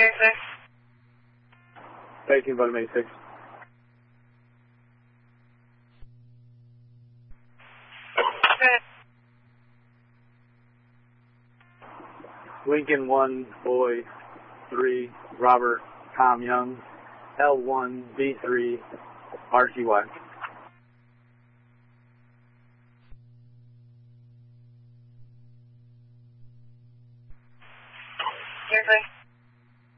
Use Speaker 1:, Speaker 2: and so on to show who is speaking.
Speaker 1: 86.
Speaker 2: Taking bottom 86. Lincoln 1, Boy 3, Robert, Tom Young, L1, B3, RTY.